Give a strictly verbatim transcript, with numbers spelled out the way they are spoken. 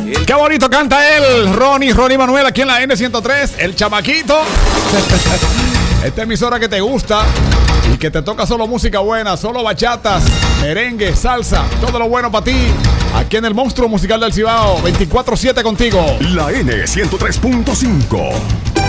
Qué bonito canta él, Ronnie, Ronnie Manuel, aquí en la N ciento tres, el chamaquito. Esta emisora que te gusta y que te toca solo música buena, solo bachatas, merengue, salsa, todo lo bueno para ti. Aquí en el Monstruo Musical del Cibao, veinticuatro siete contigo. La N ciento tres punto cinco.